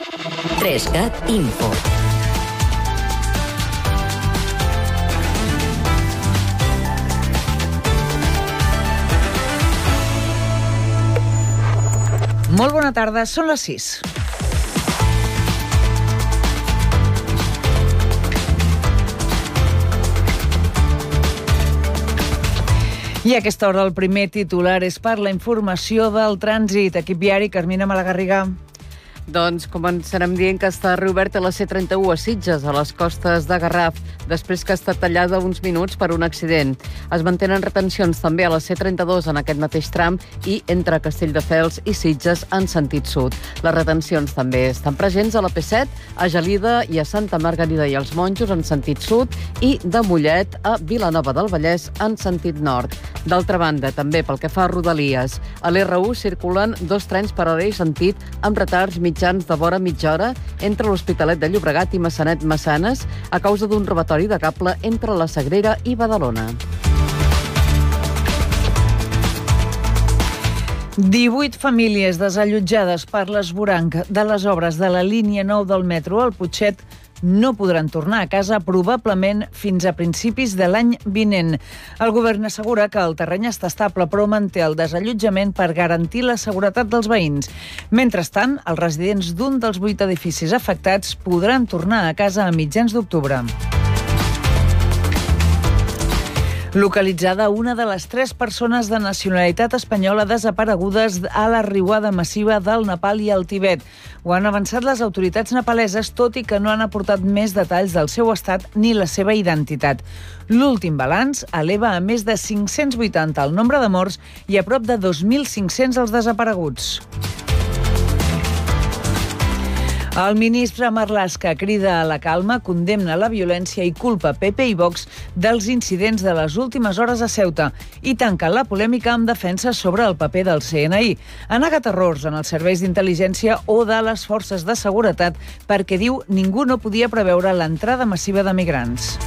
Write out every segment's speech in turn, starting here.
3CAT Info. Molt bona tarda, són les 6. I a aquesta hora el primer titular és per la informació del trànsit. Equip viari, Carmina Malagarriga. Doncs començarem dient que està reoberta la C31 a Sitges, a les costes de Garraf, després que ha estat tallada uns minuts per un accident. Es mantenen retencions també a la C32 en aquest mateix tram i entre Castelldefels i Sitges en sentit sud. Les retencions també estan presents a la P7, a Gelida i a Santa Margarida i els Monjos en sentit sud i de Mollet a Vilanova del Vallès en sentit nord. D'altra banda, també pel que fa a Rodalies, a l'R1 circulen 2 trens per hora i sentit amb retards mitjans de vora mitja hora entre l'Hospitalet de Llobregat i Massanet-Massanes a causa d'un robatori de cable entre la Sagrera i Badalona. 18 famílies desallotjades per l'esvoranc de les obres de la línia 9 del metro al Putxet no podran tornar a casa probablement fins a principis de l'any vinent. El govern assegura que el terreny està estable, però manté el desallotjament per garantir la seguretat dels veïns. Mentrestant, els residents d'un dels 8 edificis afectats podran tornar a casa a mitjans d'octubre. Localitzada una de les 3 persones de nacionalitat espanyola desaparegudes a la riuada massiva del Nepal i el Tibet. Ho han avançat les autoritats nepaleses, tot i que no han aportat més detalls del seu estat ni la seva identitat. L'últim balanç eleva a més de 580 el nombre de morts i a prop de 2.500 els desapareguts. El ministre Marlaska crida a la calma, condemna la violència i culpa PP i Vox dels incidents de les últimes hores a Ceuta i tanca la polèmica amb defenses sobre el paper del CNI. Ha negat errors en els serveis d'intel·ligència o de les forces de seguretat perquè diu ningú no podia preveure l'entrada massiva de migrants.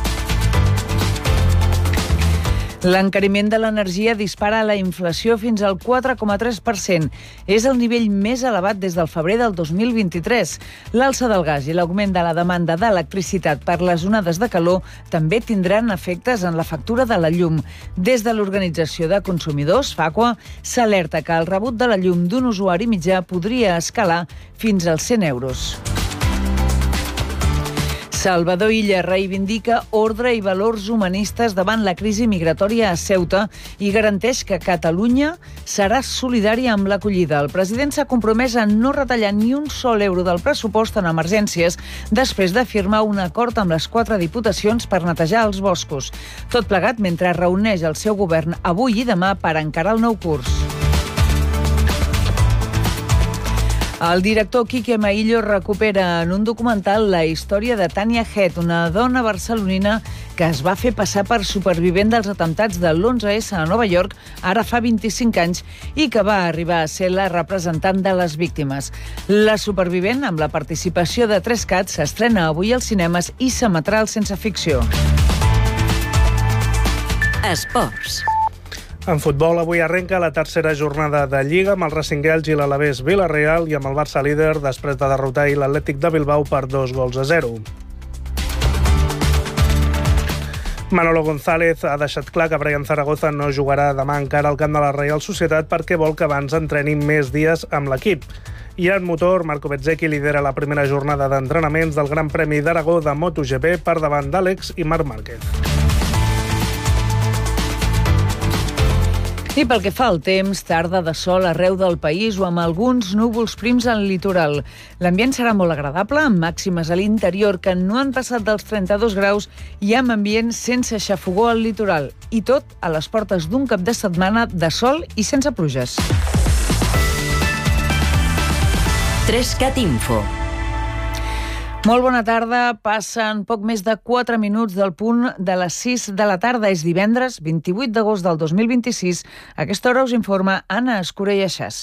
L'encariment de l'energia dispara la inflació fins al 4,3%. És el nivell més elevat des del febrer del 2023. L'alça del gas i l'augment de la demanda d'electricitat per les onades de calor també tindran efectes en la factura de la llum. Des de l'Organització de Consumidors, FACUA, s'alerta que el rebut de la llum d'un usuari mitjà podria escalar fins als 100 euros. Salvador Illa reivindica ordre i valors humanistes davant la crisi migratòria a Ceuta i garanteix que Catalunya serà solidària amb l'acollida. El president s'ha compromès a no retallar ni un sol euro del pressupost en emergències després de firmar un acord amb les 4 diputacions per netejar els boscos. Tot plegat mentre reuneix el seu govern avui i demà per encarar el nou curs. El director Quique Maillo recupera en un documental la història de Tania Het, una dona barcelonina que es va fer passar per supervivent dels atemptats de l'11S a Nova York, ara fa 25 anys, i que va arribar a ser la representant de les víctimes. La supervivent, amb la participació de 3CAT, s'estrena avui als cinemes i s'emetrà al Sense Ficció. Esports. En futbol, avui arrenca la tercera jornada de Lliga amb el Racinguelx i l'Alavés Vila-real i amb el Barça líder després de derrotar l'Atlètic de Bilbao per 2-0. Manolo González ha deixat clar que Brian Zaragoza no jugarà demà encara al camp de la Reial Societat perquè vol que abans entrenin més dies amb l'equip. I en motor, Marco Bezzecchi lidera la primera jornada d'entrenaments del Gran Premi d'Aragó de MotoGP per davant d'Àlex i Marc Márquez. I pel que fa al temps, tarda de sol arreu del país o amb alguns núvols prims al litoral. L'ambient serà molt agradable, amb màximes a l'interior que no han passat dels 32 graus i amb ambient sense xafogor al litoral. I tot a les portes d'un cap de setmana de sol i sense pluges. 3CAT Info. Molt bona tarda. Passen poc més de 4 minuts del punt de les 6 de la tarda. És divendres, 28 d'agost del 2026. A aquesta hora us informa Anna Escura i Aixàs.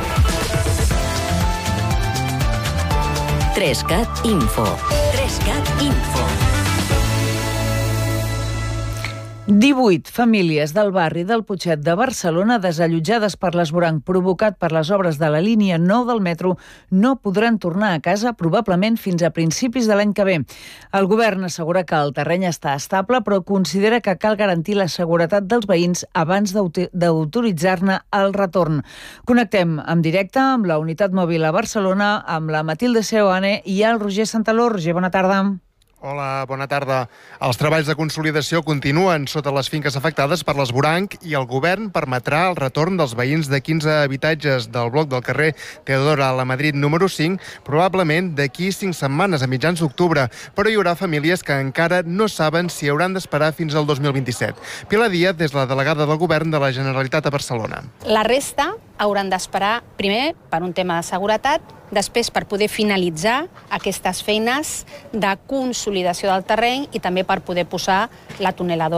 3CAT Info. 3CAT Info. 18 famílies del barri del Putxet de Barcelona desallotjades per l'esvoranc provocat per les obres de la línia 9 del metro no podran tornar a casa probablement fins a principis de l'any que ve. El govern assegura que el terreny està estable, però considera que cal garantir la seguretat dels veïns abans d'autoritzar-ne el retorn. Connectem en directe amb la unitat mòbil a Barcelona, amb la Matilde Seoane i el Roger Santaló. Roger, bona tarda. Hola, bona tarda. Els treballs de consolidació continuen sota les finques afectades per l'esvoranc i el govern permetrà el retorn dels veïns de 15 habitatges del bloc del carrer Teodora a la Madrid número 5, probablement d'aquí 5 setmanes, a mitjans d'octubre, però hi haurà famílies que encara no saben si hauran d'esperar fins al 2027. Pilar Díaz és la delegada del govern de la Generalitat a Barcelona. La resta hauran d'esperar, primer, per un tema de seguretat, després per poder finalitzar aquestes feines de consolidació del terreny i també per poder posar la tuneladora.